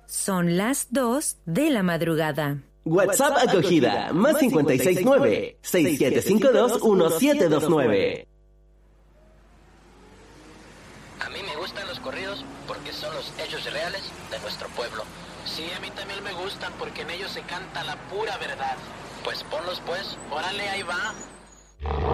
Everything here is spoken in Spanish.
Son las 2 de la madrugada. WhatsApp acogida, más 569-6752-1729. A mí me gustan los corridos porque son los hechos reales de nuestro pueblo. Sí, a mí también me gustan porque en ellos se canta la pura verdad. Pues ponlos pues, órale, ahí va.